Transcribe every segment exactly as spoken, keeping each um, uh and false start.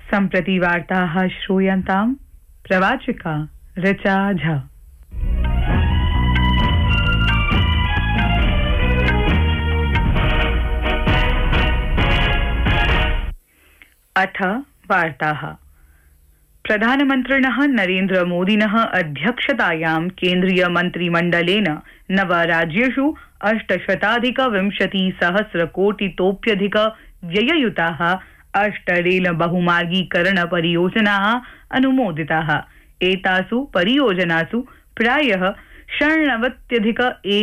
सम्प्रति वार्ताः श्रूयन्ताम् प्रवाचिका ऋचा झा। अथ वार्ताः। प्रधानमन्त्रिणः नरेन्द्र मोदिनः अध्यक्षतायां केन्द्रीय मन्त्रिमण्डलेन नव राज्येषु अष्टशताधिक विंशति सहस्रकोटितोप्यधिक व्यययुताः अष्ट रेल बहुमार्गीकरण परियोजनाः अनुमोदिताः। एतासु परियोजनासु प्रायः षण्णवत्यधिक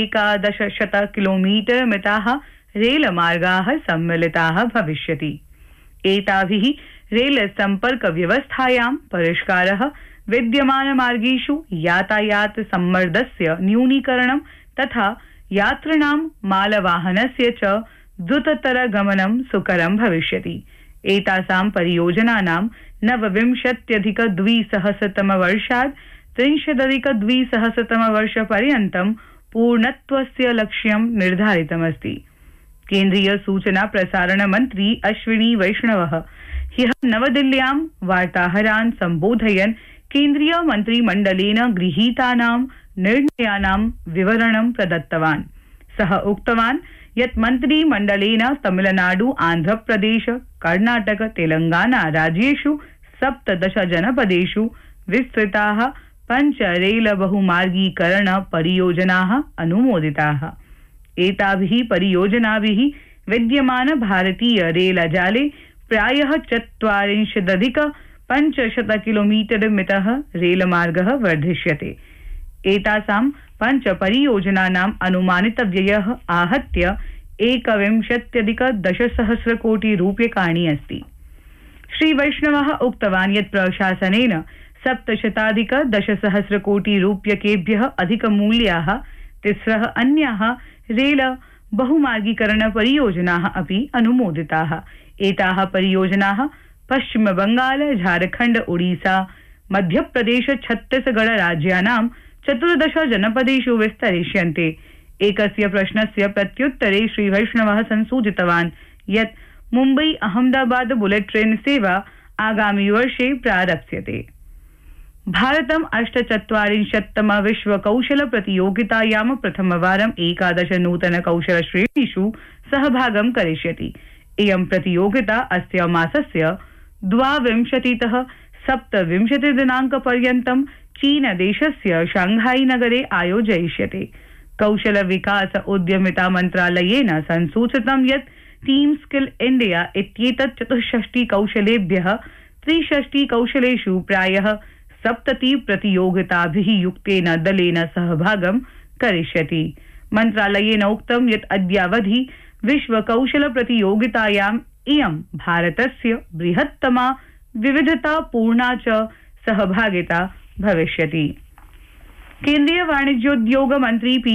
एकादशशत किलोमीटर मिताः रेलमार्गाः सम्मिलिताः भविष्यति। एताभिः रेल सम्पर्क व्यवस्थायां परिष्कारः, विद्यमानमार्गेषु यातायात सम्मर्दस्य न्यूनीकरणं तथा यात्रिणां मालवाहनस्य च द्रुततर गमनं सुकरं भविष्यति। एतासां परियोजनानां नवविंशत्यधिक द्विसहस्रतमवर्षात् त्रिंशदधिक द्विसहस्रतमवर्षपर्यन्तं पूर्णत्वस्य लक्ष्यं निर्धारितमस्ति। केन्द्रीय सूचना प्रसारण मन्त्री अश्विनी वैष्णवः ह्यः नवदिल्ल्यां वार्ताहरान् सम्बोधयन् केन्द्रीय मन्त्रिमण्डलेन गृहीतानां निर्णयानां विवरणं प्रदत्तवान्। सः उक्तवान् यत् मन्त्रिमण्डलेन तमिलनाडु, आन्ध्रप्रदेश, कर्णाटक, तेलंगाना राज्येषु सप्तदश जनपदेषु विस्तृताः पञ्च रेल बहुमार्गीकरण परियोजनाः अनुमोदिताः। एताभिः परियोजनाभिः विद्यमान भारतीय रेलजाले प्रायः चत्वारिंशदधिक पञ्चशत किलोमीटर मितः रेलमार्गः वर्धिष्यते। एतासां पञ्च परियोजनानाम् अनुमानित व्ययः आहत्य एकविंशत्यधिक दशसहस्रकोटि रूप्यकाणि अस्ति। श्री वैष्णवः उक्तवान् यत् प्रशासनेन सप्तशताधिक दशसहस्रकोटि रूप्यकेभ्यः अधिकमूल्याः तिस्रः अन्याः रेल बहुमार्गीकरण परियोजनाः अपि अनुमोदिताः। एताः परियोजनाः पश्चिम बंगाल, झारखंड, ओडिशा, मध्यप्रदेश, छत्तीसगढ़ राज्यानां चतुर्दश जनपदेषु विस्तरिष्यन्ते। एकस्य प्रश्नस्य प्रत्युत्तरे श्री वैष्णवः संसूचितवान् यत् मुम्बई अहमदाबाद बुलेट ट्रेन सेवा आगामि वर्षे प्रारप्स्यते। भारतम् अष्टचत्वारिंशत्तम विश्व कौशल प्रतियोगितायां प्रथमवारम् एकादश नूतन कौशल श्रेणीषु सहभागं करिष्यति। इयं प्रतियोगिता अस्य मासस्य द्वाविंशतितः सप्तविंशति दिनाङ्कपर्यन्तं चीनदेशस्य शांघाई नगरे आयोजयिष्यते। कौशल विकास उद्यमिता मन्त्रालयेन संसूचितं यत् टीम स्किल इंडिया इत्येतत् चतुष्षष्टि कौशलेभ्यः त्रिषष्टि कौशलेषु प्रायः सप्तति प्रतियोगिताभिः युक्तेन दलेन सहभागं करिष्यति। मन्त्रालयेन उक्तं यत् अद्यावधि विश्व कौशल प्रतियोगितायाम् इयं भारतस्य बृहत्तमा विविधतापूर्णा च सहभागिता भविष्यति। केन्द्रीय वाणिज्योद्योग मन्त्री पी